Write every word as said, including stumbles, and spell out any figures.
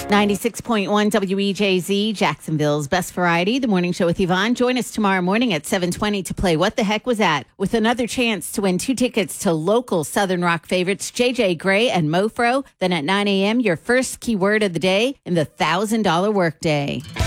ninety-six point one W E J Z, Jacksonville's Best Variety, the morning show with Yvonne. Join us tomorrow morning at seven twenty to play What the Heck Was That, with another chance to win two tickets to local Southern Rock favorites J J Gray and Mofro. Then at nine a.m., your first keyword of the day in the one thousand dollars workday.